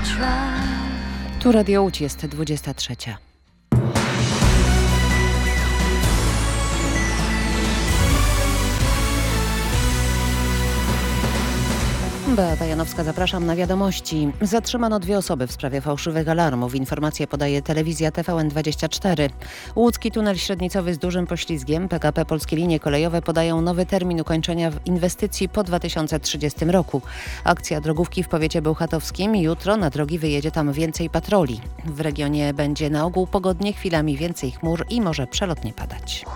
Tu Radio Łódź, jest 23. Beata Janowska, zapraszam na wiadomości. Zatrzymano 2 osoby w sprawie fałszywych alarmów. Informacje podaje telewizja TVN24. Łódzki tunel średnicowy z dużym poślizgiem. PKP Polskie Linie Kolejowe podają nowy termin ukończenia inwestycji po 2030 roku. Akcja drogówki w powiecie bełchatowskim. Jutro na drogi wyjedzie tam więcej patroli. W regionie będzie na ogół pogodnie, chwilami więcej chmur i może przelotnie padać.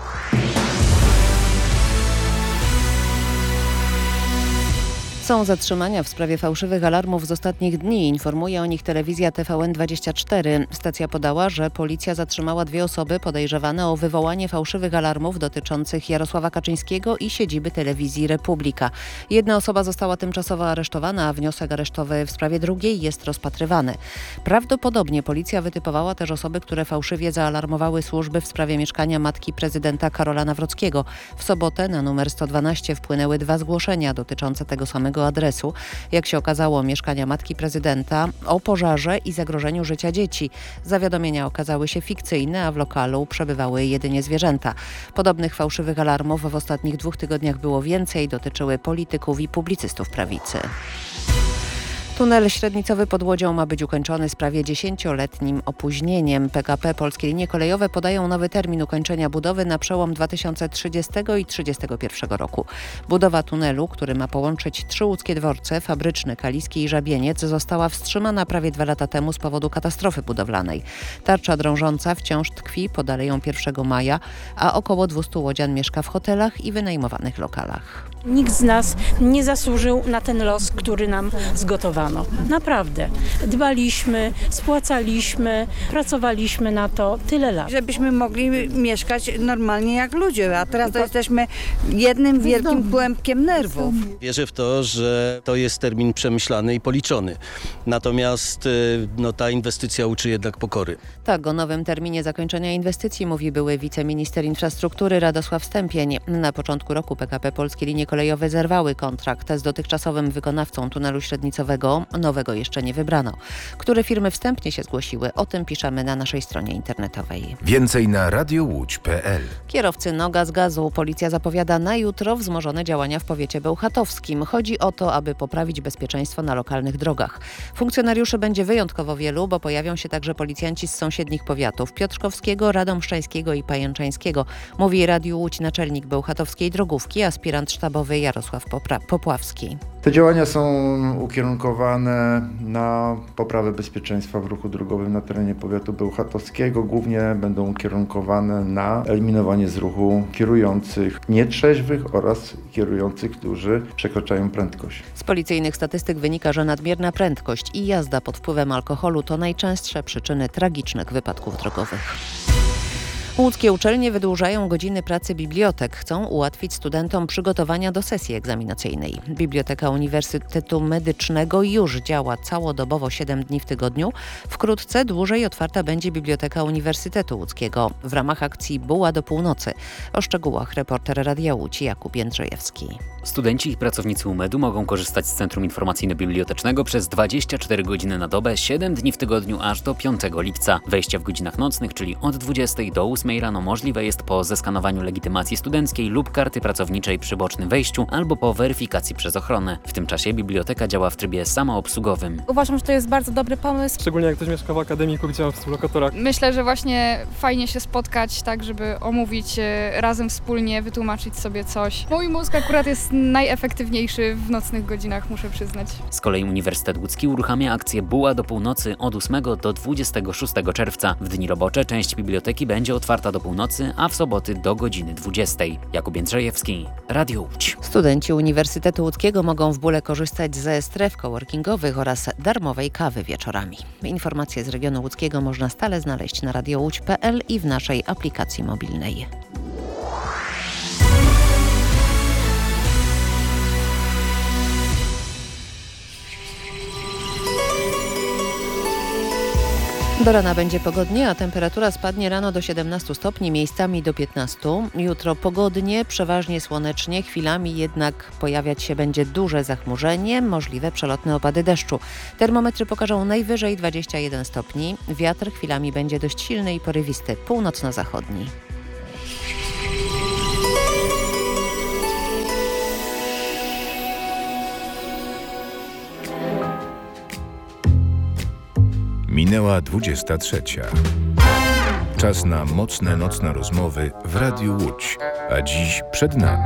Są zatrzymania w sprawie fałszywych alarmów z ostatnich dni. Informuje o nich telewizja TVN24. Stacja podała, że policja zatrzymała 2 osoby podejrzewane o wywołanie fałszywych alarmów dotyczących Jarosława Kaczyńskiego i siedziby telewizji Republika. Jedna osoba została tymczasowo aresztowana, a wniosek aresztowy w sprawie drugiej jest rozpatrywany. Prawdopodobnie policja wytypowała też osoby, które fałszywie zaalarmowały służby w sprawie mieszkania matki prezydenta Karola Nawrockiego. W sobotę na numer 112 wpłynęły 2 zgłoszenia dotyczące tego samego adresu. Jak się okazało, mieszkania matki prezydenta, o pożarze i zagrożeniu życia dzieci. Zawiadomienia okazały się fikcyjne, a w lokalu przebywały jedynie zwierzęta. Podobnych fałszywych alarmów w ostatnich 2 tygodniach było więcej, dotyczyły polityków i publicystów prawicy. Tunel średnicowy pod Łodzią ma być ukończony z prawie 10-letnim opóźnieniem. PKP Polskie Linie Kolejowe podają nowy termin ukończenia budowy na przełom 2030 i 2031 roku. Budowa tunelu, który ma połączyć 3 łódzkie dworce, Fabryczny, Kaliski i Żabieniec, została wstrzymana prawie 2 lata temu z powodu katastrofy budowlanej. Tarcza drążąca wciąż tkwi pod Aleją 1 Maja, a około 200 łodzian mieszka w hotelach i wynajmowanych lokalach. Nikt z nas nie zasłużył na ten los, który nam zgotowano. Naprawdę. Dbaliśmy, spłacaliśmy, pracowaliśmy na to tyle lat. Żebyśmy mogli mieszkać normalnie jak ludzie, a teraz to jesteśmy jednym wielkim kłębkiem nerwów. Wierzę w to, że to jest termin przemyślany i policzony. Natomiast ta inwestycja uczy jednak pokory. Tak, o nowym terminie zakończenia inwestycji mówi były wiceminister infrastruktury Radosław Stępień. Na początku roku PKP Polskie Linie Kolejowe zerwały kontrakt z dotychczasowym wykonawcą tunelu średnicowego. Nowego jeszcze nie wybrano. Które firmy wstępnie się zgłosiły? O tym piszemy na naszej stronie internetowej. Więcej na radiołódź.pl. Kierowcy noga z gazu. Policja zapowiada na jutro wzmożone działania w powiecie bełchatowskim. Chodzi o to, aby poprawić bezpieczeństwo na lokalnych drogach. Funkcjonariuszy będzie wyjątkowo wielu, bo pojawią się także policjanci z sąsiednich powiatów piotrkowskiego, radomszczańskiego i pajęczańskiego. Mówi Radiu Łódź naczelnik bełchatowskiej drogówki, aspirant sztabowy Jarosław Popławski. Te działania są ukierunkowane na poprawę bezpieczeństwa w ruchu drogowym na terenie powiatu bełchatowskiego. Głównie będą ukierunkowane na eliminowanie z ruchu kierujących nietrzeźwych oraz kierujących, którzy przekraczają prędkość. Z policyjnych statystyk wynika, że nadmierna prędkość i jazda pod wpływem alkoholu to najczęstsze przyczyny tragicznych wypadków drogowych. Łódzkie uczelnie wydłużają godziny pracy bibliotek. Chcą ułatwić studentom przygotowania do sesji egzaminacyjnej. Biblioteka Uniwersytetu Medycznego już działa całodobowo 7 dni w tygodniu. Wkrótce dłużej otwarta będzie Biblioteka Uniwersytetu Łódzkiego w ramach akcji Buła do północy. O szczegółach reporter Radia Łódź Jakub Jędrzejewski. Studenci i pracownicy UMED-u mogą korzystać z Centrum Informacyjno-Bibliotecznego przez 24 godziny na dobę, 7 dni w tygodniu aż do 5 lipca. Wejście w godzinach nocnych, czyli od 20 do 8 rano możliwe jest po zeskanowaniu legitymacji studenckiej lub karty pracowniczej przy bocznym wejściu albo po weryfikacji przez ochronę. W tym czasie biblioteka działa w trybie samoobsługowym. Uważam, że to jest bardzo dobry pomysł. Szczególnie jak ktoś mieszka w akademiku, gdzie ma współlokatora. Myślę, że właśnie fajnie się spotkać tak, żeby omówić razem wspólnie, wytłumaczyć sobie coś. Mój mózg akurat jest najefektywniejszy w nocnych godzinach, muszę przyznać. Z kolei Uniwersytet Łódzki uruchamia akcję Buła do północy od 8 do 26 czerwca. W dni robocze część biblioteki będzie otwarta do północy, a w soboty do godziny 20. Jakub Jędrzejewski, Radio Łódź. Studenci Uniwersytetu Łódzkiego mogą w Bóle korzystać ze stref coworkingowych oraz darmowej kawy wieczorami. Informacje z regionu łódzkiego można stale znaleźć na radiołódź.pl i w naszej aplikacji mobilnej. Do rana będzie pogodnie, a temperatura spadnie rano do 17 stopni, miejscami do 15. Jutro pogodnie, przeważnie słonecznie, chwilami jednak pojawiać się będzie duże zachmurzenie, możliwe przelotne opady deszczu. Termometry pokażą najwyżej 21 stopni. Wiatr chwilami będzie dość silny i porywisty, północno-zachodni. Minęła 23. Czas na mocne nocne rozmowy w Radiu Łódź, a dziś przed nami.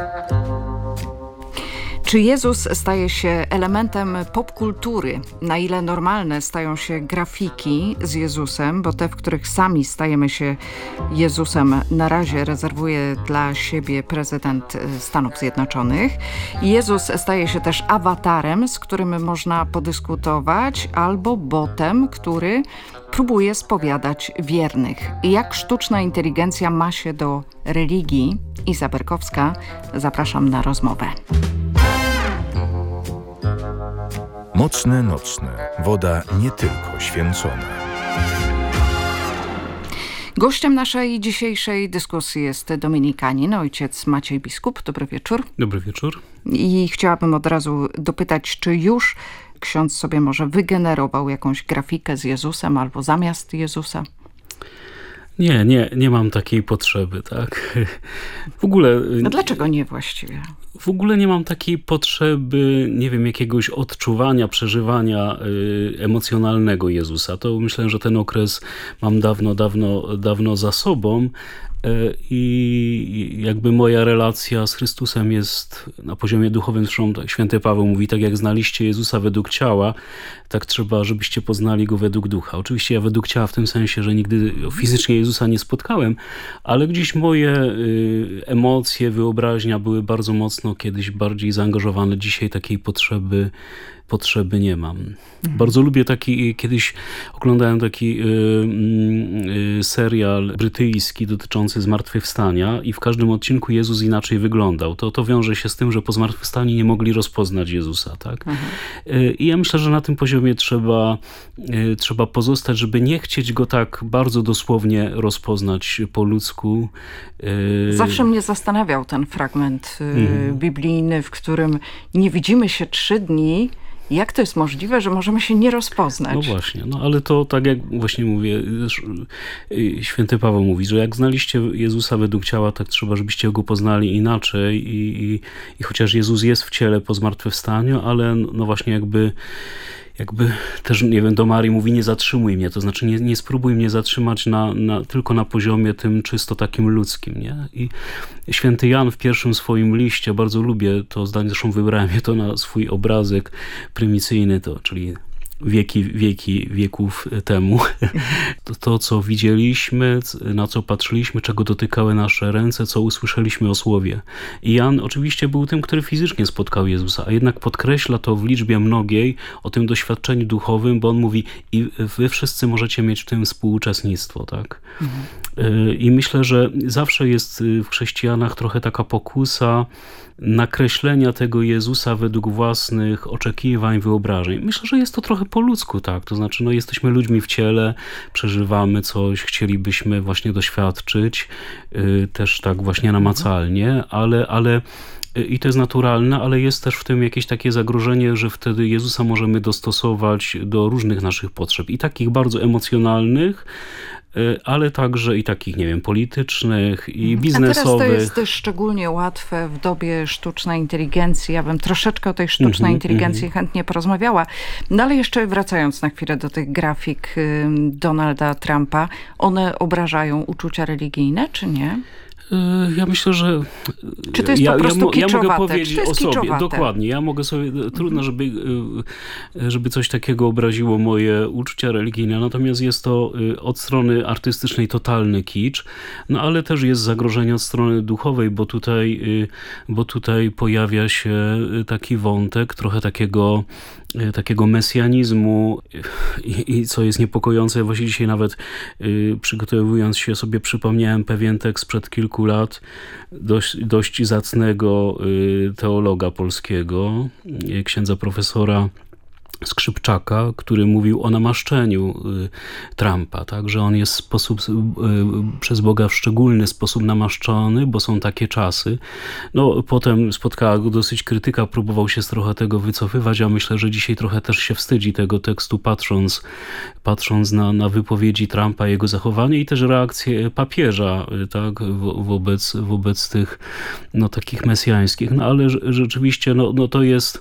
Czy Jezus staje się elementem popkultury? Na ile normalne stają się grafiki z Jezusem, bo te, w których sami stajemy się Jezusem, na razie rezerwuje dla siebie prezydent Stanów Zjednoczonych. Jezus staje się też awatarem, z którym można podyskutować, albo botem, który próbuje spowiadać wiernych. Jak sztuczna inteligencja ma się do religii? Iza Berkowska, zapraszam na rozmowę. Mocne nocne. Woda nie tylko święcona. Gościem naszej dzisiejszej dyskusji jest dominikanin, ojciec Maciej Biskup. Dobry wieczór. Dobry wieczór. I chciałabym od razu dopytać, czy już ksiądz sobie może wygenerował jakąś grafikę z Jezusem albo zamiast Jezusa? Nie mam takiej potrzeby, tak? W ogóle... No dlaczego nie właściwie? W ogóle nie mam takiej potrzeby, nie wiem, jakiegoś odczuwania, przeżywania emocjonalnego Jezusa. To myślę, że ten okres mam dawno za sobą. I jakby moja relacja z Chrystusem jest na poziomie duchowym, zresztą święty Paweł mówi, tak jak znaliście Jezusa według ciała, tak trzeba, żebyście poznali Go według ducha. Oczywiście ja według ciała w tym sensie, że nigdy fizycznie Jezusa nie spotkałem, ale gdzieś moje emocje, wyobraźnia były bardzo mocno kiedyś bardziej zaangażowane. Dzisiaj takiej potrzeby nie mam. Bardzo lubię kiedyś oglądałem taki serial brytyjski dotyczący zmartwychwstania i w każdym odcinku Jezus inaczej wyglądał. To wiąże się z tym, że po zmartwychwstaniu nie mogli rozpoznać Jezusa, tak? I ja myślę, że na tym poziomie trzeba pozostać, żeby nie chcieć Go tak bardzo dosłownie rozpoznać po ludzku. Zawsze mnie zastanawiał ten fragment biblijny, w którym nie widzimy się 3 dni. Jak to jest możliwe, że możemy się nie rozpoznać? No właśnie, ale to tak jak właśnie mówię, święty Paweł mówi, że jak znaliście Jezusa według ciała, tak trzeba, żebyście Go poznali inaczej i chociaż Jezus jest w ciele po zmartwychwstaniu, ale no właśnie jakby też, nie wiem, do Marii mówi, nie zatrzymuj mnie, to znaczy nie spróbuj mnie zatrzymać tylko na poziomie tym czysto takim ludzkim, nie? I święty Jan w pierwszym swoim liście, bardzo lubię to zdanie, zresztą wybrałem je to na swój obrazek prymicyjny, czyli wieków temu. To, co widzieliśmy, na co patrzyliśmy, czego dotykały nasze ręce, co usłyszeliśmy o Słowie. I Jan oczywiście był tym, który fizycznie spotkał Jezusa, a jednak podkreśla to w liczbie mnogiej o tym doświadczeniu duchowym, bo on mówi, i wy wszyscy możecie mieć w tym współuczestnictwo, tak? I myślę, że zawsze jest w chrześcijanach trochę taka pokusa nakreślenia tego Jezusa według własnych oczekiwań, wyobrażeń. Myślę, że jest to trochę po ludzku, tak? To znaczy, jesteśmy ludźmi w ciele, przeżywamy coś, chcielibyśmy właśnie doświadczyć, też tak właśnie namacalnie, ale i to jest naturalne, ale jest też w tym jakieś takie zagrożenie, że wtedy Jezusa możemy dostosować do różnych naszych potrzeb i takich bardzo emocjonalnych, ale także i takich, nie wiem, politycznych i biznesowych. A teraz to jest też szczególnie łatwe w dobie sztucznej inteligencji. Ja bym troszeczkę o tej sztucznej inteligencji chętnie porozmawiała. No ale jeszcze wracając na chwilę do tych grafik Donalda Trumpa, one obrażają uczucia religijne, czy nie? Ja myślę, że... Czy to jest po prostu kiczowate? Ja mogę powiedzieć o sobie, kiczowate? dokładnie. Ja mogę sobie... Trudno, żeby coś takiego obraziło moje uczucia religijne, natomiast jest to od strony artystycznej totalny kicz, no ale też jest zagrożenie od strony duchowej, bo tutaj pojawia się taki wątek trochę takiego mesjanizmu i co jest niepokojące, właśnie dzisiaj nawet przygotowując się sobie przypomniałem pewien tekst sprzed kilku lat dość zacnego teologa polskiego, księdza profesora Skrzypczaka, który mówił o namaszczeniu Trumpa, tak, że on jest przez Boga w szczególny sposób namaszczony, bo są takie czasy. No, potem spotkała go dosyć krytyka, próbował się trochę tego wycofywać, a myślę, że dzisiaj trochę też się wstydzi tego tekstu, patrząc na wypowiedzi Trumpa, jego zachowanie i też reakcję papieża, tak, wobec tych takich mesjańskich. No ale rzeczywiście to jest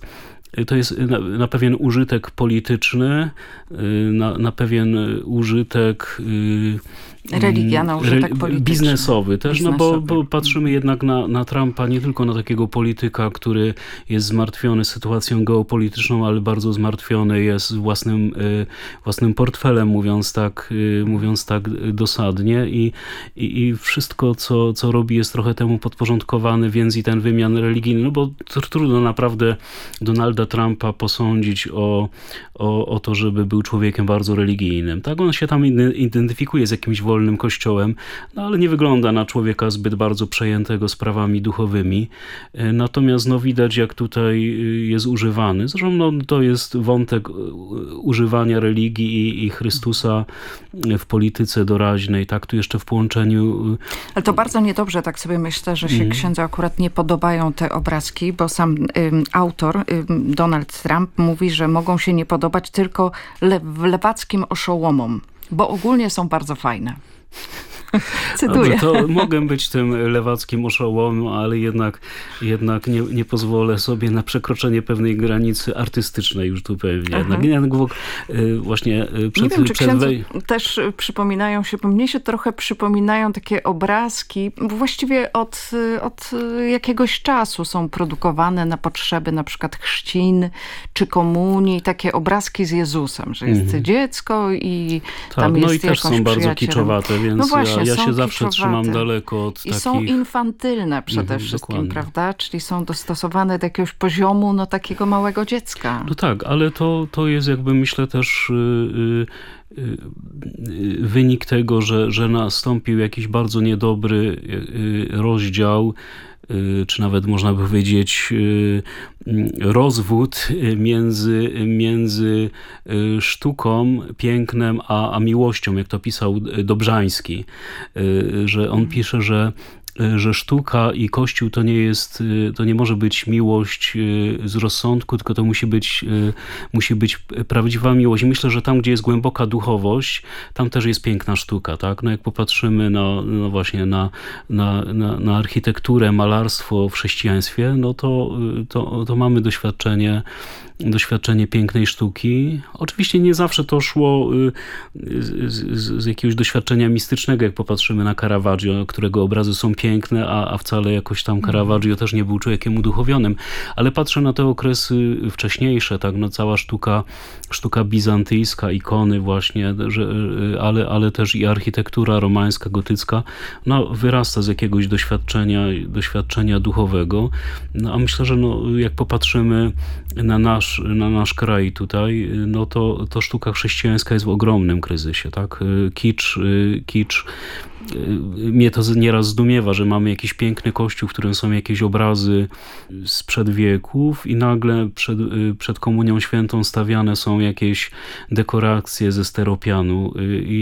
na pewien użytek polityczny, na pewien użytek religia, na użytek polityczny. Biznesowy też, bo patrzymy jednak na Trumpa nie tylko na takiego polityka, który jest zmartwiony sytuacją geopolityczną, ale bardzo zmartwiony jest własnym portfelem, mówiąc tak dosadnie i wszystko, co robi, jest trochę temu podporządkowany, więc i ten wymiar religijny, no bo trudno naprawdę Donalda Trumpa posądzić o to, żeby był człowiekiem bardzo religijnym. Tak, on się tam identyfikuje z jakimś wolnym kościołem, no ale nie wygląda na człowieka zbyt bardzo przejętego sprawami duchowymi. Natomiast widać, jak tutaj jest używany. Zresztą to jest wątek używania religii i Chrystusa w polityce doraźnej, tak, tu jeszcze w połączeniu. Ale to bardzo niedobrze, tak sobie myślę, że się księdzu akurat nie podobają te obrazki, bo sam autor, Donald Trump, mówi, że mogą się nie podobać tylko lewackim oszołomom, bo ogólnie są bardzo fajne. Cytuję. Dobrze, to mogę być tym lewackim oszołomem, ale jednak nie pozwolę sobie na przekroczenie pewnej granicy artystycznej już tu pewnie. Właśnie nie wiem, czy księdzu też przypominają się, bo mnie się trochę przypominają takie obrazki, właściwie od jakiegoś czasu są produkowane na potrzeby na przykład chrzcin czy komunii, takie obrazki z Jezusem, że jest dziecko i tam jest i też są bardzo kiczowate, więc właśnie, ja się zawsze trzymam daleko od takich. I są infantylne przede wszystkim, dokładnie. Prawda? Czyli są dostosowane do jakiegoś poziomu takiego małego dziecka. No tak, ale to jest jakby myślę też wynik tego, że nastąpił jakiś bardzo niedobry rozdział, czy nawet można by powiedzieć rozwód między sztuką, pięknem, a miłością, jak to pisał Dobrzański, że on pisze, że sztuka i Kościół to nie może być miłość z rozsądku, tylko to musi być prawdziwa miłość. I myślę, że tam, gdzie jest głęboka duchowość, tam też jest piękna sztuka, tak? No jak popatrzymy właśnie na architekturę, malarstwo w chrześcijaństwie, no to mamy doświadczenie pięknej sztuki. Oczywiście nie zawsze to szło z jakiegoś doświadczenia mistycznego, jak popatrzymy na Caravaggio, którego obrazy są piękne, a wcale jakoś tam Caravaggio też nie był człowiekiem uduchowionym. Ale patrzę na te okresy wcześniejsze, tak, cała sztuka bizantyjska, ikony właśnie, ale też i architektura romańska, gotycka, wyrasta z jakiegoś doświadczenia duchowego. A myślę, że jak popatrzymy na nasz kraj tutaj, to sztuka chrześcijańska jest w ogromnym kryzysie, tak? Kicz. Mnie to nieraz zdumiewa, że mamy jakiś piękny kościół, w którym są jakieś obrazy sprzed wieków i nagle przed Komunią Świętą stawiane są jakieś dekoracje ze steropianu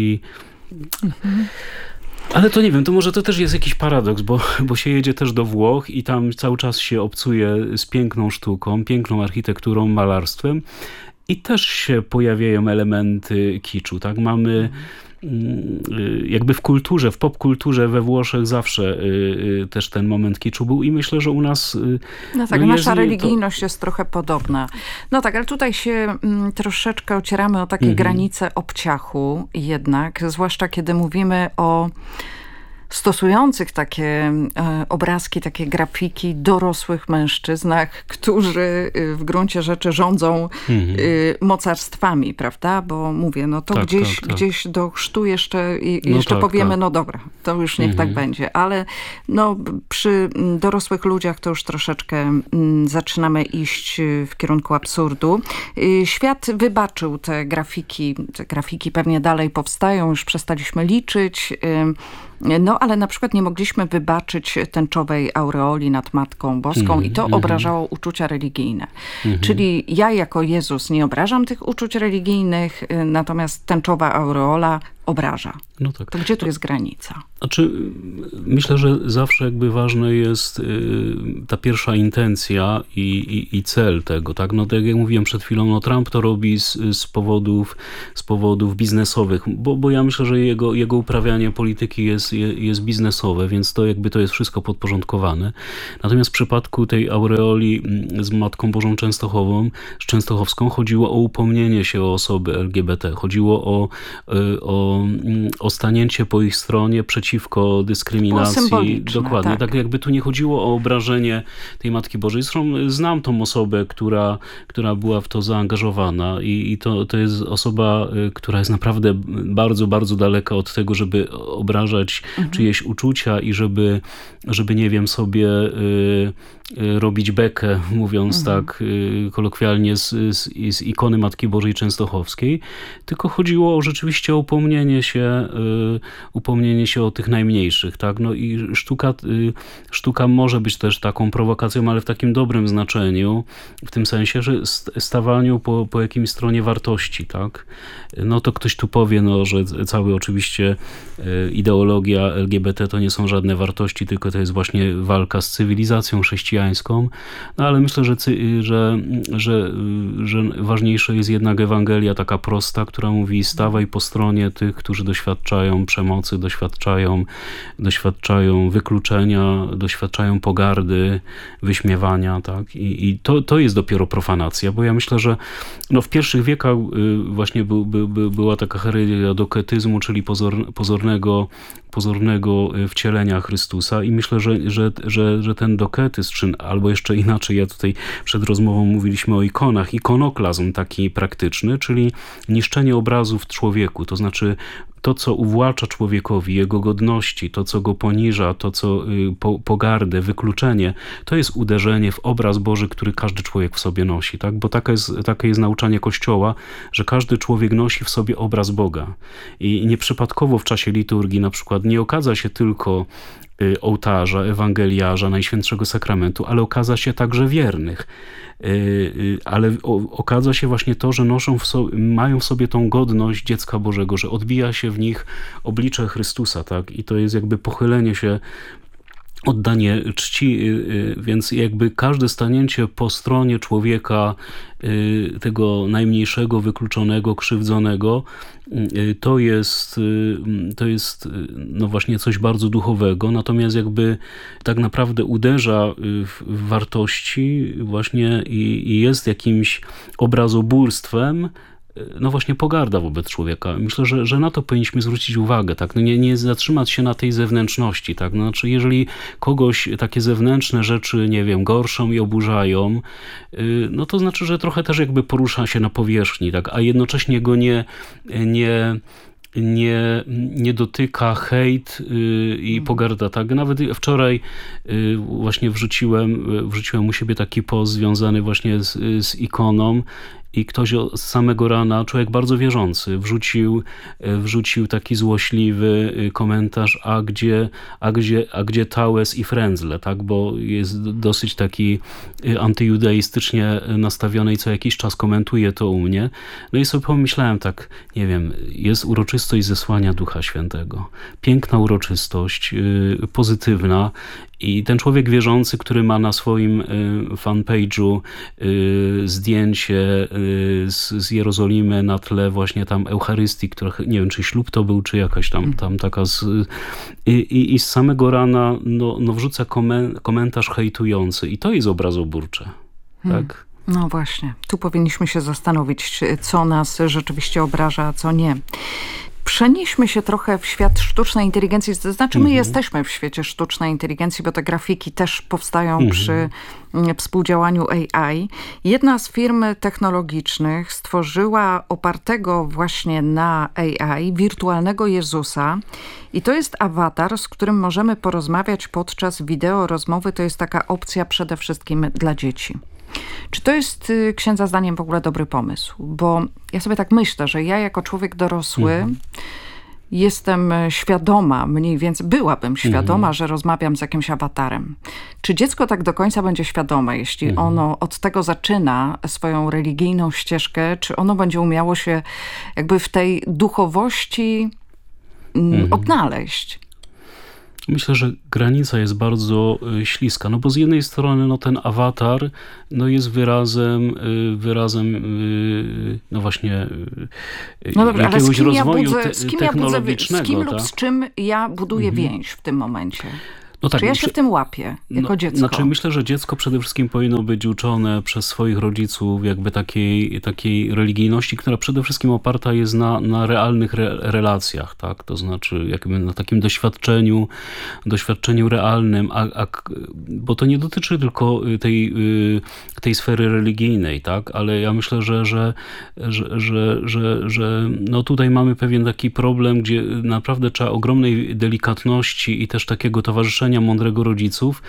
Ale to nie wiem, to może to też jest jakiś paradoks, bo się jedzie też do Włoch i tam cały czas się obcuje z piękną sztuką, piękną architekturą, malarstwem i też się pojawiają elementy kiczu, tak? Mamy jakby w kulturze, w popkulturze we Włoszech zawsze też ten moment kiczu był i myślę, że u nas... nasza religijność jest trochę podobna. Ale tutaj się troszeczkę ocieramy o takie granice obciachu jednak, zwłaszcza kiedy mówimy o stosujących takie obrazki, takie grafiki dorosłych mężczyznach, którzy w gruncie rzeczy rządzą mocarstwami, prawda? Bo mówię, gdzieś do chrztu jeszcze powiemy, dobra, to już niech tak będzie. Ale przy dorosłych ludziach to już troszeczkę zaczynamy iść w kierunku absurdu. Świat wybaczył te grafiki pewnie dalej powstają, już przestaliśmy liczyć. No ale na przykład nie mogliśmy wybaczyć tęczowej aureoli nad Matką Boską i to obrażało uczucia religijne. Czyli ja jako Jezus nie obrażam tych uczuć religijnych, natomiast tęczowa aureola obraża. No tak. To gdzie tu jest granica? Znaczy, myślę, że zawsze jakby ważna jest ta pierwsza intencja i cel tego, tak? No tak jak mówiłem przed chwilą, no Trump to robi z powodów biznesowych, bo ja myślę, że jego uprawianie polityki jest biznesowe, więc to jakby to jest wszystko podporządkowane. Natomiast w przypadku tej aureoli z Matką Bożą Częstochowską chodziło o upomnienie się o osoby LGBT. Chodziło o stanięcie po ich stronie przeciwko dyskryminacji. Dokładnie. Tak jakby tu nie chodziło o obrażenie tej Matki Bożej. Zresztą znam tą osobę, która była w to zaangażowana i to jest osoba, która jest naprawdę bardzo, bardzo daleka od tego, żeby obrażać czyjeś uczucia i żeby nie wiem, sobie robić bekę, mówiąc tak kolokwialnie, z ikony Matki Bożej Częstochowskiej, tylko chodziło rzeczywiście o upomnienie się o tych najmniejszych, tak? No i sztuka może być też taką prowokacją, ale w takim dobrym znaczeniu, w tym sensie, że stawaniu po jakimś stronie wartości, tak? No to ktoś tu powie, no, że cały oczywiście ideologia LGBT to nie są żadne wartości, tylko to jest właśnie walka z cywilizacją chrześcijańską, no ale myślę, że ważniejsza jest jednak Ewangelia taka prosta, która mówi: stawaj po stronie tych, którzy doświadczają przemocy, doświadczają wykluczenia, doświadczają pogardy, wyśmiewania, tak? I to jest dopiero profanacja, bo ja myślę, że no w pierwszych wiekach właśnie była taka heredia doketyzmu, czyli pozornego wcielenia Chrystusa i myślę, że ten doketyzm, albo jeszcze inaczej, ja tutaj przed rozmową mówiliśmy o ikonach, ikonoklazm taki praktyczny, czyli niszczenie obrazów w człowieku, to znaczy to, co uwłacza człowiekowi, jego godności, to, co go poniża, to, co pogardę, wykluczenie, to jest uderzenie w obraz Boży, który każdy człowiek w sobie nosi, tak? Bo takie jest nauczanie Kościoła, że każdy człowiek nosi w sobie obraz Boga. I nieprzypadkowo w czasie liturgii na przykład nie okaza się tylko ołtarza, ewangeliarza, Najświętszego Sakramentu, ale okaza się także wiernych. Ale okaza się właśnie to, że mają w sobie tą godność dziecka Bożego, że odbija się w nich oblicze Chrystusa, tak? I to jest jakby pochylenie się, oddanie czci, więc jakby każde stanięcie po stronie człowieka, tego najmniejszego, wykluczonego, krzywdzonego, to jest no właśnie coś bardzo duchowego, natomiast jakby tak naprawdę uderza w wartości właśnie i jest jakimś obrazobórstwem, no właśnie pogarda wobec człowieka. Myślę, że na to powinniśmy zwrócić uwagę, tak? No nie zatrzymać się na tej zewnętrzności, tak? No znaczy, jeżeli kogoś takie zewnętrzne rzeczy, nie wiem, gorszą i oburzają, no to znaczy, że trochę też jakby porusza się na powierzchni, tak? A jednocześnie go nie dotyka hejt i pogarda. Tak? Nawet wczoraj właśnie wrzuciłem u siebie taki post związany właśnie z ikoną i ktoś z samego rana, człowiek bardzo wierzący, wrzucił taki złośliwy komentarz, a gdzie Tałes i Frędzle, tak? Bo jest dosyć taki antyjudeistycznie nastawiony i co jakiś czas komentuje to u mnie. No i sobie pomyślałem tak, nie wiem, jest uroczystość zesłania Ducha Świętego. Piękna uroczystość, pozytywna. I ten człowiek wierzący, który ma na swoim fanpage'u zdjęcie z Jerozolimy na tle właśnie tam Eucharystii, która nie wiem, czy ślub to był, czy jakaś tam taka i z samego rana no wrzuca komentarz hejtujący i to jest obrazoburcze. Tak? No właśnie, tu powinniśmy się zastanowić, co nas rzeczywiście obraża, a co nie. Przenieśmy się trochę w świat sztucznej inteligencji, to znaczy my jesteśmy w świecie sztucznej inteligencji, bo te grafiki też powstają przy współdziałaniu AI. Jedna z firm technologicznych stworzyła opartego właśnie na AI wirtualnego Jezusa i to jest awatar, z którym możemy porozmawiać podczas wideo rozmowy. To jest taka opcja przede wszystkim dla dzieci. Czy to jest księdza zdaniem w ogóle dobry pomysł? Bo ja sobie tak myślę, że ja jako człowiek dorosły jestem świadoma, mniej więcej byłabym świadoma, że rozmawiam z jakimś awatarem. Czy dziecko tak do końca będzie świadome, jeśli ono od tego zaczyna swoją religijną ścieżkę, czy ono będzie umiało się jakby w tej duchowości odnaleźć? Myślę, że granica jest bardzo śliska, no bo z jednej strony ten awatar jest wyrazem no właśnie dobrze, jakiegoś rozwoju z kim technologicznego. Z kim lub z czym ja buduję więź w tym momencie? No tak, czy ja się w tym łapię jako dziecko? Znaczy myślę, że dziecko przede wszystkim powinno być uczone przez swoich rodziców jakby takiej religijności, która przede wszystkim oparta jest na realnych relacjach, tak? To znaczy jakby na takim doświadczeniu realnym, bo to nie dotyczy tylko tej sfery religijnej, tak? Ale ja myślę, że tutaj mamy pewien taki problem, gdzie naprawdę trzeba ogromnej delikatności i też takiego towarzyszenia mądrego rodziców,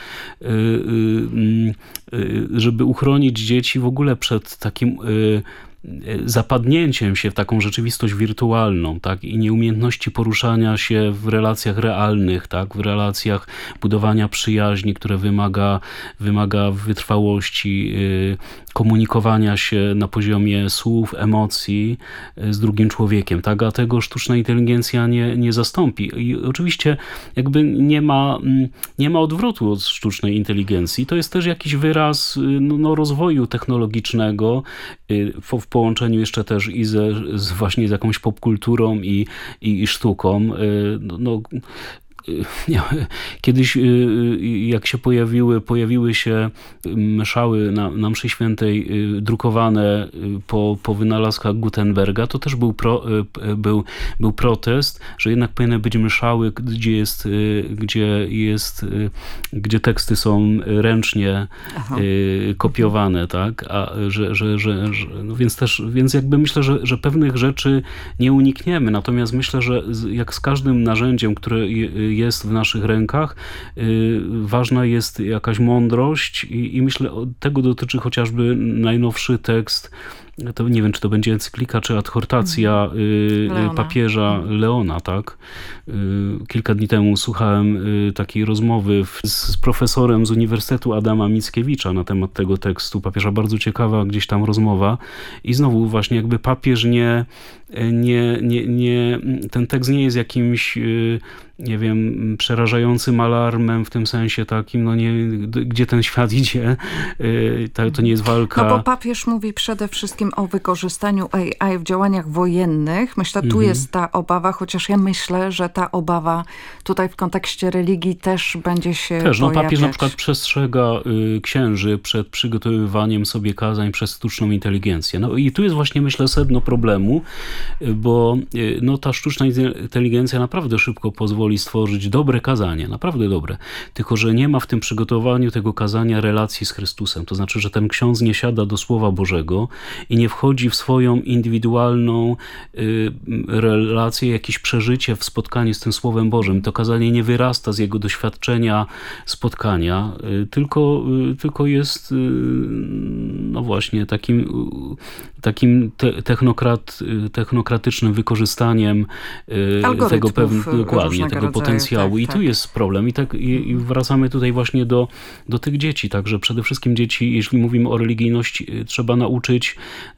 żeby uchronić dzieci w ogóle przed takim zapadnięciem się w taką rzeczywistość wirtualną, tak? I nieumiejętności poruszania się w relacjach realnych, tak? W relacjach budowania przyjaźni, które wymaga wytrwałości, komunikowania się na poziomie słów, emocji z drugim człowiekiem, tak? A tego sztuczna inteligencja nie zastąpi. I oczywiście jakby nie ma odwrotu od sztucznej inteligencji. To jest też jakiś wyraz rozwoju technologicznego w połączeniu jeszcze też i właśnie z jakąś popkulturą i sztuką. Kiedyś jak się pojawiły się mszały na mszy świętej drukowane po wynalazkach Gutenberga, to też był protest, że jednak powinny być mszały, gdzie teksty są ręcznie kopiowane, tak? Więc jakby myślę, że pewnych rzeczy nie unikniemy, natomiast myślę, że jak z każdym narzędziem, które jest w naszych rękach, ważna jest jakaś mądrość i myślę, tego dotyczy chociażby najnowszy tekst, to nie wiem, czy to będzie encyklika, czy adhortacja papieża Leona, tak? Kilka dni temu słuchałem takiej rozmowy z profesorem z Uniwersytetu Adama Mickiewicza na temat tego tekstu papieża. Bardzo ciekawa gdzieś tam rozmowa i znowu właśnie jakby papież ten tekst nie jest jakimś, nie wiem, przerażającym alarmem w tym sensie takim, gdzie ten świat idzie, to nie jest walka. No bo papież mówi przede wszystkim o wykorzystaniu AI w działaniach wojennych. Myślę, tu jest ta obawa, chociaż ja myślę, że ta obawa tutaj w kontekście religii też będzie się pojawiać. Papież na przykład przestrzega księży przed przygotowywaniem sobie kazań przez sztuczną inteligencję. I tu jest właśnie, myślę, sedno problemu, bo ta sztuczna inteligencja naprawdę szybko pozwoli stworzyć dobre kazanie, naprawdę dobre. Tylko że nie ma w tym przygotowaniu tego kazania relacji z Chrystusem. To znaczy, że ten ksiądz nie siada do Słowa Bożego i nie wchodzi w swoją indywidualną relację, jakieś przeżycie w spotkaniu z tym Słowem Bożym. To kazanie nie wyrasta z jego doświadczenia spotkania, tylko jest właśnie takim technokratycznym wykorzystaniem tego tego potencjału. Tak. I tu jest problem. I wracamy tutaj właśnie do tych dzieci. Także przede wszystkim dzieci, jeśli mówimy o religijności, trzeba nauczyć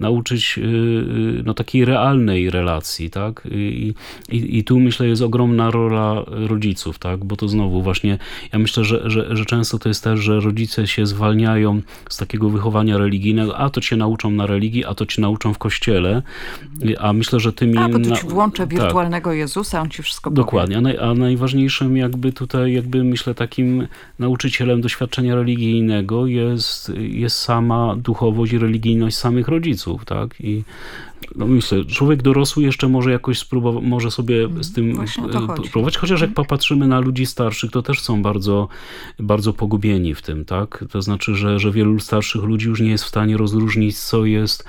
takiej realnej relacji, tak? I tu myślę jest ogromna rola rodziców, tak? Bo to znowu właśnie, ja myślę, że często to jest też, że rodzice się zwalniają z takiego wychowania religijnego, a to cię nauczą na religii, a to cię nauczą w kościele, a myślę, że tymi... bo tu ci włączę wirtualnego Jezusa, on ci wszystko powie. Dokładnie, a najważniejszym myślę takim nauczycielem doświadczenia religijnego jest sama duchowość i religijność samych rodziców, tak? I myślę, człowiek dorosły jeszcze może jakoś może sobie z tym próbować, chociaż jak popatrzymy na ludzi starszych, to też są bardzo, bardzo pogubieni w tym, tak? To znaczy, że wielu starszych ludzi już nie jest w stanie rozróżnić, co jest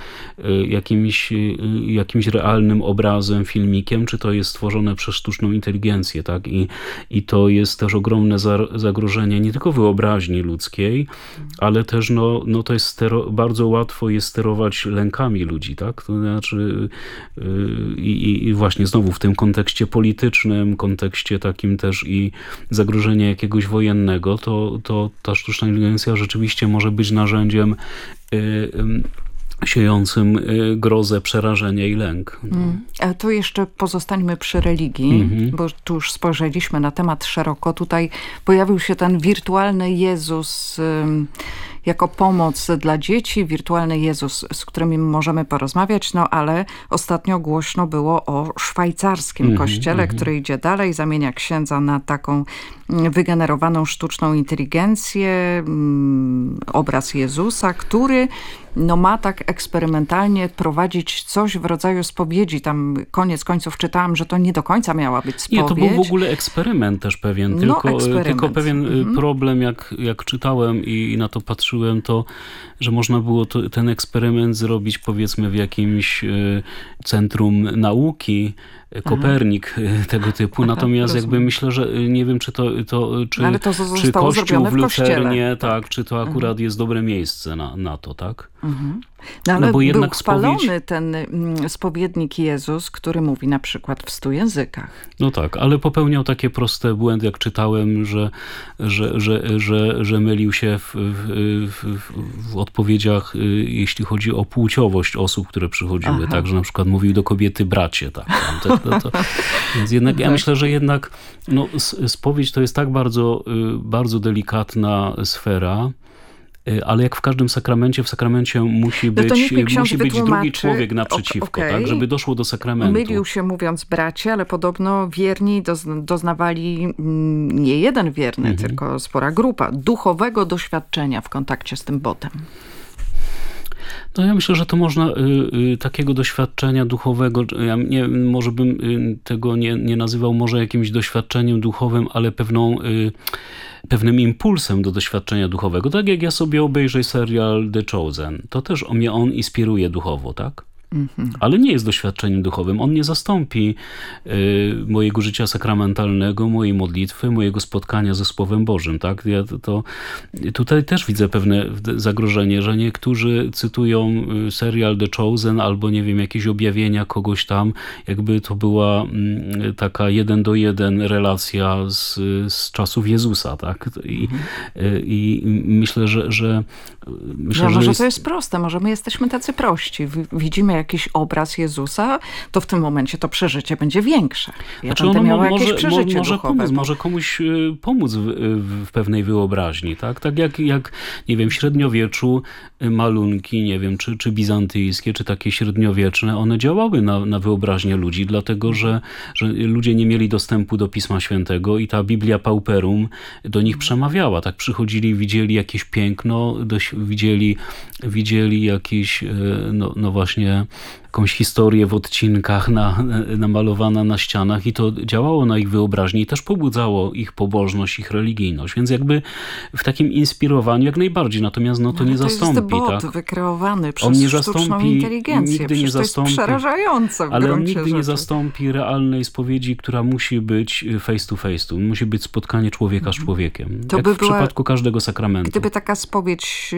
jakimś realnym obrazem, filmikiem, czy to jest stworzone przez sztuczną inteligencję, tak? I to jest też ogromne zagrożenie nie tylko wyobraźni ludzkiej, ale też to jest bardzo łatwo jest sterować lękami ludzi, tak? i właśnie znowu w tym kontekście politycznym, kontekście takim też i zagrożenia jakiegoś wojennego, to ta sztuczna inteligencja rzeczywiście może być narzędziem siejącym grozę, przerażenie i lęk. To jeszcze pozostańmy przy religii, bo tu już spojrzeliśmy na temat szeroko. Tutaj pojawił się ten wirtualny Jezus jako pomoc dla dzieci, wirtualny Jezus, z którym możemy porozmawiać, no ale ostatnio głośno było o szwajcarskim kościele, który idzie dalej, zamienia księdza na taką wygenerowaną sztuczną inteligencję, obraz Jezusa, który ma tak eksperymentalnie prowadzić coś w rodzaju spowiedzi. Tam koniec końców czytałam, że to nie do końca miała być spowiedź. Nie, to był w ogóle eksperyment też pewien. Tylko pewien problem, jak czytałem i na to patrzyłem, to, że można było ten eksperyment zrobić powiedzmy w jakimś centrum nauki, Kopernik, tego typu. Natomiast jakby myślę, że nie wiem, czy czy Kościół w Lucernie, tak, czy to akurat jest dobre miejsce na to, tak? Ale bo jednak był chwalony ten spowiednik Jezus, który mówi na przykład w 100 językach. No tak, ale popełniał takie proste błędy, jak czytałem, że mylił się w odpowiedziach, jeśli chodzi o płciowość osób, które przychodziły. Tak, że na przykład mówił do kobiety bracie. Tak, Więc jednak ja myślę, że jednak spowiedź to jest tak bardzo, bardzo delikatna sfera, ale jak w każdym sakramencie, w sakramencie musi być drugi człowiek naprzeciwko, tak, żeby doszło do sakramentu. Mylił się mówiąc bracie, ale podobno wierni doznawali nie jeden wierny, tylko spora grupa duchowego doświadczenia w kontakcie z tym botem. No ja myślę, że to można takiego doświadczenia duchowego, może bym tego nie nazywał może jakimś doświadczeniem duchowym, ale pewnym impulsem do doświadczenia duchowego. Tak jak ja sobie obejrzę serial The Chosen, to też mnie on inspiruje duchowo, tak? Ale nie jest doświadczeniem duchowym. On nie zastąpi mojego życia sakramentalnego, mojej modlitwy, mojego spotkania ze Słowem Bożym. Tak? Ja tutaj też widzę pewne zagrożenie, że niektórzy cytują serial The Chosen albo nie wiem, jakieś objawienia kogoś tam, jakby to była taka 1:1 relacja z czasów Jezusa. Tak? I myślę, że może to jest proste, może my jesteśmy tacy prości. Widzimy jakiś obraz Jezusa, to w tym momencie to przeżycie będzie większe. Ja będę miała jakieś przeżycie duchowe. Może komuś pomóc w pewnej wyobraźni. Tak jak nie wiem, w średniowieczu malunki, nie wiem, czy bizantyjskie, czy takie średniowieczne, one działały na wyobraźnię ludzi, dlatego, że ludzie nie mieli dostępu do Pisma Świętego i ta Biblia Pauperum do nich przemawiała. Tak przychodzili, widzieli jakieś piękno, widzieli jakieś, no właśnie, jakąś historię w odcinkach namalowana na ścianach i to działało na ich wyobraźni i też pobudzało ich pobożność, ich religijność. Więc jakby w takim inspirowaniu jak najbardziej. Natomiast to nie zastąpi. To jest bot wykreowany przez sztuczną inteligencję. Nigdy nie zastąpi, to jest przerażające w ale on nigdy rzeczy. nie zastąpi realnej spowiedzi, która musi być face to face. Musi być spotkanie człowieka z człowiekiem. To jak w przypadku każdego sakramentu. Gdyby taka spowiedź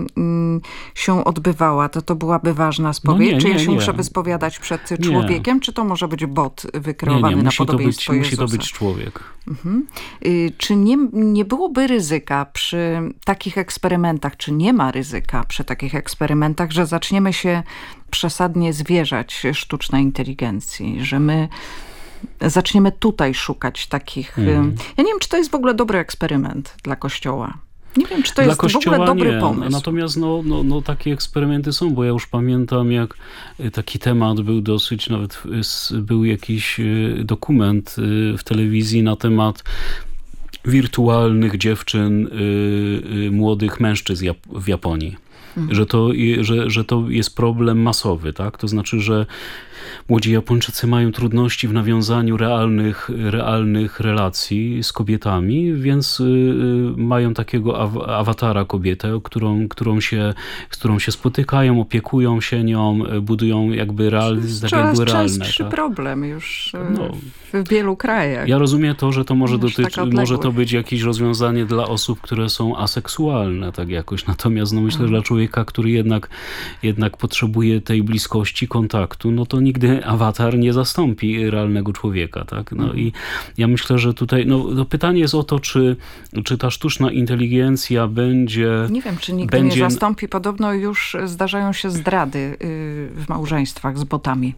się odbywała, to byłaby ważna spowiedź? Czy ja się muszę wyspowiadać przed człowiekiem, czy to może być bot wykreowany na podobieństwo Jezusa? Musi to być człowiek. Czy nie byłoby ryzyka przy takich eksperymentach, czy nie ma ryzyka przy takich eksperymentach, że zaczniemy się przesadnie zwierzać sztucznej inteligencji, że my zaczniemy tutaj szukać takich... Ja nie wiem, czy to jest w ogóle dobry eksperyment dla Kościoła. Nie wiem, czy to jest w ogóle dobry pomysł. Natomiast takie eksperymenty są, bo ja już pamiętam, jak taki temat był dosyć, nawet był jakiś dokument w telewizji na temat wirtualnych dziewczyn, młodych mężczyzn w Japonii. Że to jest problem masowy, tak? To znaczy, że młodzi Japończycy mają trudności w nawiązaniu realnych relacji z kobietami, więc mają takiego awatara kobietę, z którą się spotykają, opiekują się nią, budują jakby realne. Problem już w wielu krajach. Ja rozumiem to, że to może to być jakieś rozwiązanie dla osób, które są aseksualne, tak jakoś. Natomiast myślę, że dla człowieka, który jednak potrzebuje tej bliskości, kontaktu, no to nigdy awatar nie zastąpi realnego człowieka, tak? No i ja myślę, że tutaj, pytanie jest o to, czy ta sztuczna inteligencja będzie... Nie wiem, czy nigdy nie zastąpi. Podobno już zdarzają się zdrady w małżeństwach z botami.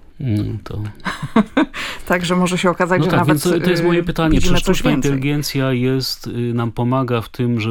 Także może się okazać, że nawet to jest moje pytanie, czy sztuczna inteligencja nam pomaga w tym,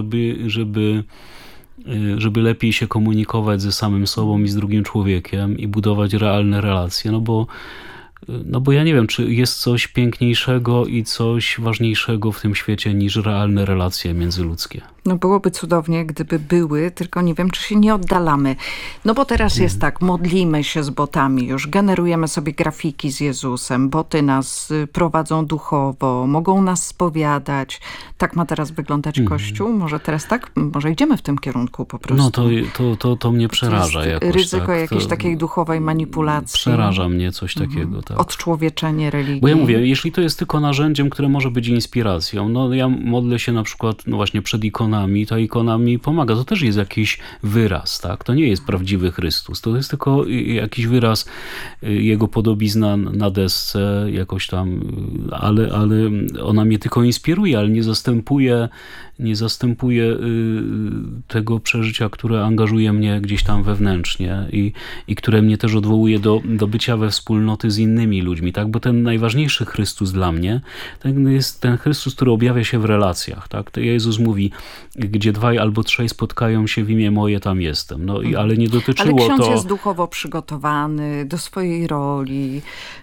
żeby lepiej się komunikować ze samym sobą i z drugim człowiekiem i budować realne relacje, bo ja nie wiem, czy jest coś piękniejszego i coś ważniejszego w tym świecie niż realne relacje międzyludzkie. Byłoby cudownie, gdyby były, tylko nie wiem, czy się nie oddalamy. Bo teraz jest tak, modlimy się z botami już, generujemy sobie grafiki z Jezusem, boty nas prowadzą duchowo, mogą nas spowiadać. Tak ma teraz wyglądać Kościół? Może teraz tak? Może idziemy w tym kierunku po prostu? To mnie przeraża jakoś. Ryzyko jakiejś takiej duchowej manipulacji. Przeraża mnie coś takiego. Tak. Odczłowieczenie religii. Bo ja mówię, jeśli to jest tylko narzędziem, które może być inspiracją, ja modlę się na przykład właśnie przed ikonami, ta ikona mi pomaga. To też jest jakiś wyraz, tak? To nie jest prawdziwy Chrystus. To jest tylko jakiś wyraz Jego podobizna na desce, jakoś tam, ale ona mnie tylko inspiruje, ale nie zastępuje tego przeżycia, które angażuje mnie gdzieś tam wewnętrznie i które mnie też odwołuje do bycia we wspólnoty z innymi ludźmi, tak? Bo ten najważniejszy Chrystus dla mnie to jest ten Chrystus, który objawia się w relacjach, tak? To Jezus mówi, gdzie 2 albo 3 spotkają się w imię moje, tam jestem. Ale nie dotyczyło to... Ale ksiądz jest duchowo przygotowany do swojej roli,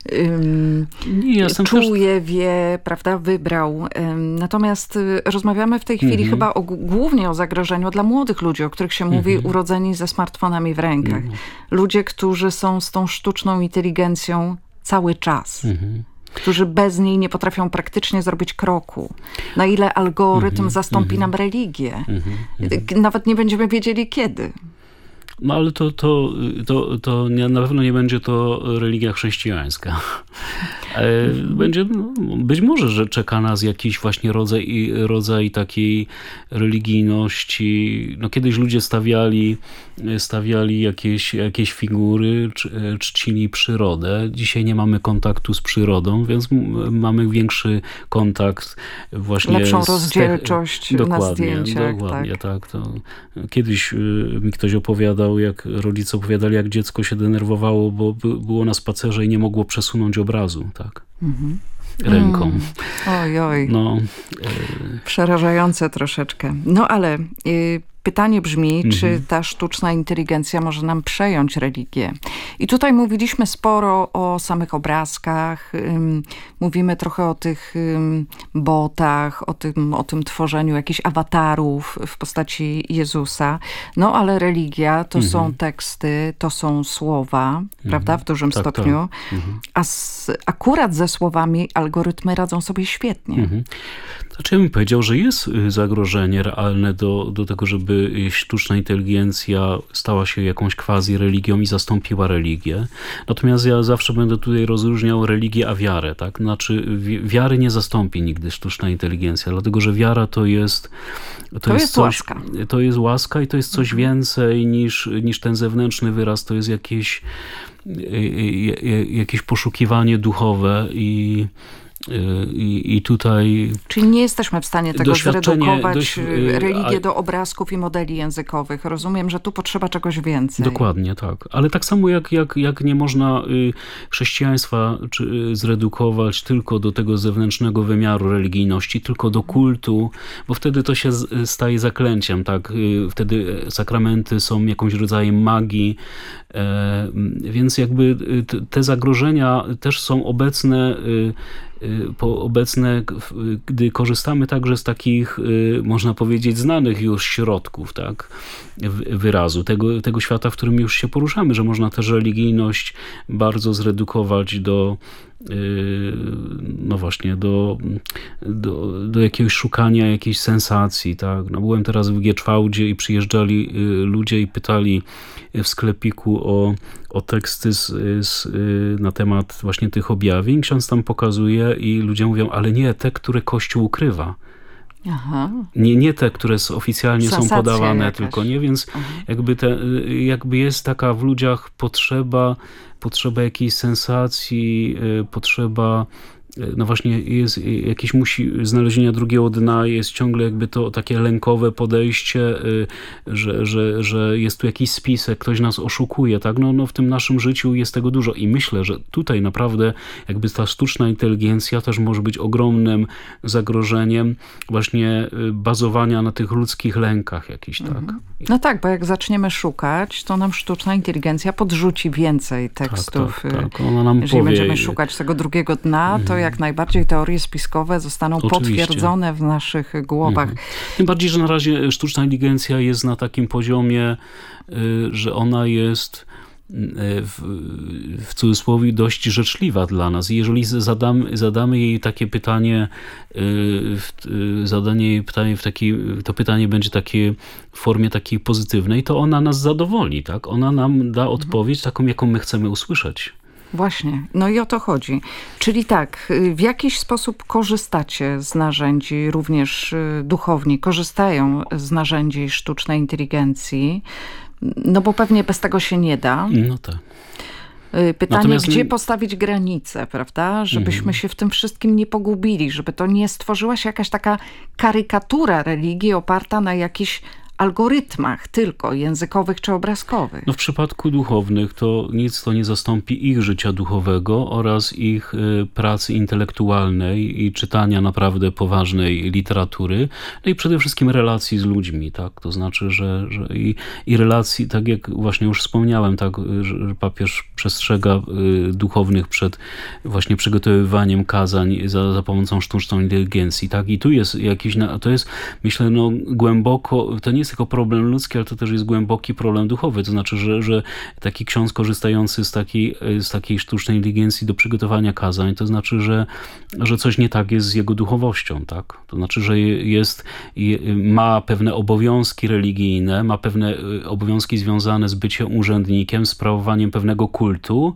czuje, wie, prawda, wybrał. Natomiast rozmawiamy w tej chwili chyba głównie o zagrożeniu dla młodych ludzi, o których się mówi, urodzeni ze smartfonami w rękach. Ludzie, którzy są z tą sztuczną inteligencją cały czas. Którzy bez niej nie potrafią praktycznie zrobić kroku. Na ile algorytm zastąpi nam religię. Nawet nie będziemy wiedzieli kiedy. Ale to na pewno nie będzie to religia chrześcijańska. Będzie, być może, że czeka nas jakiś właśnie rodzaj takiej religijności. Kiedyś ludzie stawiali jakieś figury, czcili przyrodę. Dzisiaj nie mamy kontaktu z przyrodą, więc mamy większy kontakt właśnie lepszą rozdzielczość na zdjęciach. Dokładnie, tak. To kiedyś mi ktoś opowiadał, jak rodzice opowiadali, jak dziecko się denerwowało, bo było na spacerze i nie mogło przesunąć obrazu, tak? Ręką. Oj. Przerażające troszeczkę. Ale pytanie brzmi, czy ta sztuczna inteligencja może nam przejąć religię? I tutaj mówiliśmy sporo o samych obrazkach, mówimy trochę o tych botach, o tym tworzeniu jakichś awatarów w postaci Jezusa. Ale religia to są teksty, to są słowa, prawda, w dużym stopniu. A akurat ze słowami algorytmy radzą sobie świetnie. Znaczy ja bym powiedział, że jest zagrożenie realne do tego, żeby sztuczna inteligencja stała się jakąś quasi-religią i zastąpiła religię. Natomiast ja zawsze będę tutaj rozróżniał religię a wiarę. Tak? Znaczy wiary nie zastąpi nigdy sztuczna inteligencja, dlatego że wiara to jest coś, łaska. To jest łaska i to jest coś więcej niż ten zewnętrzny wyraz. To jest jakieś poszukiwanie duchowe i tutaj... Czyli nie jesteśmy w stanie tego zredukować religię do obrazków i modeli językowych. Rozumiem, że tu potrzeba czegoś więcej. Dokładnie, tak. Ale tak samo jak nie można chrześcijaństwa zredukować tylko do tego zewnętrznego wymiaru religijności, tylko do kultu, bo wtedy to się staje zaklęciem, tak? Wtedy sakramenty są jakimś rodzajem magii, więc jakby te zagrożenia też są obecne obecne, gdy korzystamy także z takich, można powiedzieć, znanych już środków, tak, wyrazu, tego świata, w którym już się poruszamy, że można też religijność bardzo zredukować do no właśnie, do jakiegoś szukania jakiejś sensacji, tak. No byłem teraz w Gieczwałdzie i przyjeżdżali ludzie i pytali w sklepiku o teksty na temat właśnie tych objawień. Ksiądz tam pokazuje i ludzie mówią, ale nie te, które Kościół ukrywa. Aha. Nie te, które oficjalnie są podawane, jakaś. Tylko nie, więc jakby jest taka w ludziach potrzeba jakiejś sensacji, potrzeba, no właśnie jest jakieś znalezienia drugiego dna, jest ciągle jakby to takie lękowe podejście, że jest tu jakiś spisek, ktoś nas oszukuje, tak? No w tym naszym życiu jest tego dużo i myślę, że tutaj naprawdę jakby ta sztuczna inteligencja też może być ogromnym zagrożeniem właśnie bazowania na tych ludzkich lękach jakichś, tak? No tak, bo jak zaczniemy szukać, to nam sztuczna inteligencja podrzuci więcej tekstów. Tak. Ona nam jeżeli powie... będziemy szukać tego drugiego dna, to jak najbardziej teorie spiskowe zostaną potwierdzone w naszych głowach. Tym bardziej, że na razie sztuczna inteligencja jest na takim poziomie, że ona jest w cudzysłowie dość życzliwa dla nas. I jeżeli zadamy jej takie pytanie, to pytanie będzie takie w formie takiej pozytywnej, to ona nas zadowoli, tak? Ona nam da odpowiedź taką, jaką my chcemy usłyszeć. Właśnie, no i o to chodzi. Czyli tak, w jakiś sposób korzystacie z narzędzi, również duchowni korzystają z narzędzi sztucznej inteligencji, no bo pewnie bez tego się nie da. No tak. Pytanie, natomiast gdzie postawić granice, prawda? Żebyśmy się w tym wszystkim nie pogubili, żeby to nie stworzyła się jakaś taka karykatura religii oparta na jakichś algorytmach tylko językowych czy obrazkowych. No w przypadku duchownych to nic to nie zastąpi ich życia duchowego oraz ich pracy intelektualnej i czytania naprawdę poważnej literatury, no i przede wszystkim relacji z ludźmi, tak? To znaczy, że i relacji, tak jak właśnie już wspomniałem, tak, że papież przestrzega duchownych przed właśnie przygotowywaniem kazań za pomocą sztucznej inteligencji, tak? I tu jest jakiś, to jest, myślę, no głęboko, to nie jest tylko problem ludzki, ale to też jest głęboki problem duchowy. To znaczy, że taki ksiądz korzystający z takiej sztucznej inteligencji do przygotowania kazań, to znaczy, że coś nie tak jest z jego duchowością, tak? To znaczy, że ma pewne obowiązki religijne, ma pewne obowiązki związane z byciem urzędnikiem, sprawowaniem pewnego kultu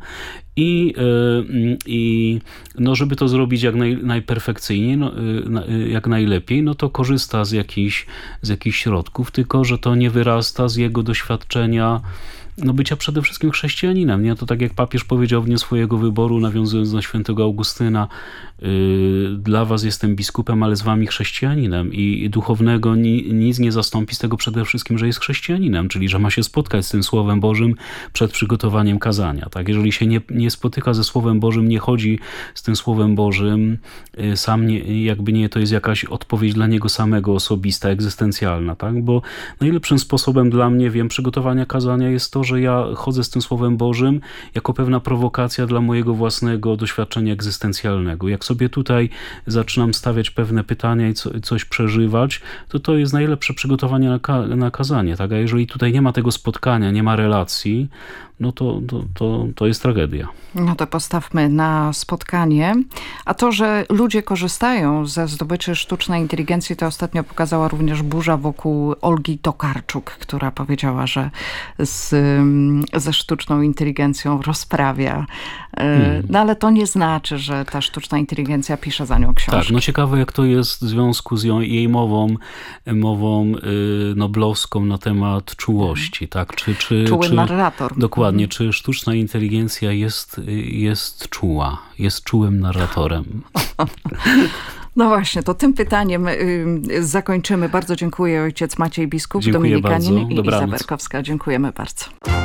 i no, żeby to zrobić jak najperfekcyjniej, no, jak najlepiej, no to korzysta z jakichś środków, tylko że to nie wyrasta z jego doświadczenia no bycia przede wszystkim chrześcijaninem. Nie? To tak jak papież powiedział w dniu swojego wyboru, nawiązując do świętego Augustyna, dla was jestem biskupem, ale z wami chrześcijaninem i duchownego nic nie zastąpi z tego przede wszystkim, że jest chrześcijaninem, czyli że ma się spotkać z tym Słowem Bożym przed przygotowaniem kazania. Tak? Jeżeli się nie spotyka ze Słowem Bożym, nie chodzi z tym Słowem Bożym, to jest jakaś odpowiedź dla niego samego, osobista, egzystencjalna. Tak? Bo najlepszym sposobem dla mnie, przygotowania kazania jest to, że ja chodzę z tym Słowem Bożym jako pewna prowokacja dla mojego własnego doświadczenia egzystencjalnego. Jak sobie tutaj zaczynam stawiać pewne pytania i coś przeżywać, to jest najlepsze przygotowanie na kazanie. Tak? A jeżeli tutaj nie ma tego spotkania, nie ma relacji, no to jest tragedia. No to postawmy na spotkanie. A to, że ludzie korzystają ze zdobyczy sztucznej inteligencji, to ostatnio pokazała również burza wokół Olgi Tokarczuk, która powiedziała, że ze sztuczną inteligencją rozprawia. No ale to nie znaczy, że ta sztuczna inteligencja pisze za nią książki. Tak, no ciekawe jak to jest w związku z jej mową noblowską na temat czułości. Tak? Czuły narrator. Dokładnie. Czy sztuczna inteligencja jest czuła, jest czułym narratorem? No właśnie, to tym pytaniem zakończymy. Bardzo dziękuję ojciec Maciej Biskup, dziękuję dominikanin bardzo. i Iza Berkowska. Dziękujemy bardzo.